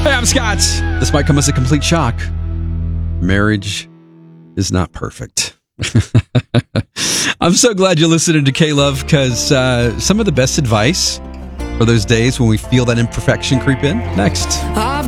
Hey, I'm Scott. This might come as a complete shock. Marriage is not perfect. I'm so glad you're listening to K-Love, because some of the best advice for those days when we feel that imperfection creep in. Next.